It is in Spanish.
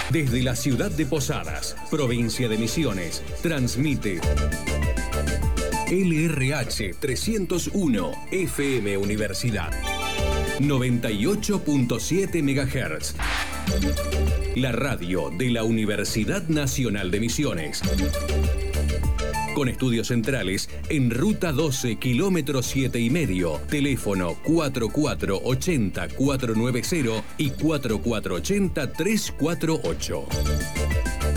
Desde la ciudad de Posadas, provincia de Misiones, transmite LRH 301 FM Universidad 98.7 MHz. La radio de la Universidad Nacional de Misiones. Con estudios centrales en Ruta 12, kilómetro 7,5. Teléfono 4480-490 y 4480-348.